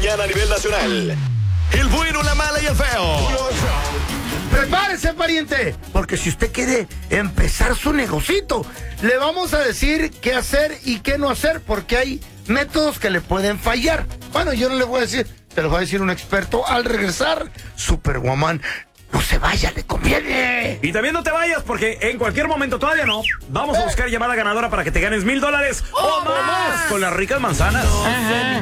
mañana a nivel nacional. El bueno, la mala y el feo. Prepárese, pariente, porque si usted quiere empezar su negocito, le vamos a decir qué hacer y qué no hacer, porque hay métodos que le pueden fallar. Bueno, yo no le voy a decir, te lo va a decir un experto al regresar. Superwoman, no se vaya, le conviene. Y también no te vayas, porque en cualquier momento, todavía no, vamos a buscar llamada ganadora para que te ganes $1,000 o más con las ricas manzanas. Ajá.